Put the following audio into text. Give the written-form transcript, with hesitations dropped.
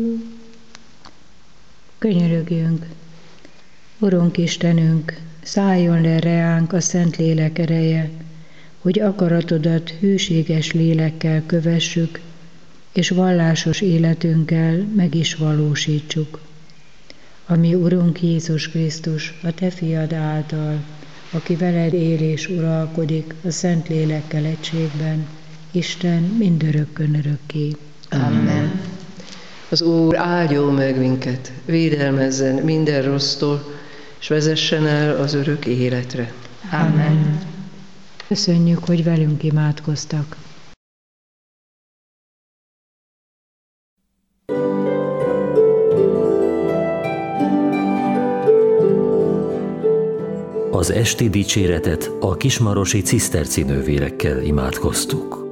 Könyörögjünk. Urunk Istenünk, szálljon le reánk a Szentlélek ereje, hogy akaratodat hűséges lélekkel kövessük, és vallásos életünkkel meg is valósítsuk. Ami Urunk Jézus Krisztus, a Te fiad által, aki veled él és uralkodik a Szentlélekkel egységben, Isten mindörökkön örökké. Amen. Az Úr áldjon meg minket, védelmezzen minden rossztól, és vezessen el az örök életre. Amen. Köszönjük, hogy velünk imádkoztak. Az esti dicséretet a kismarosi ciszterci nővérekkel imádkoztuk.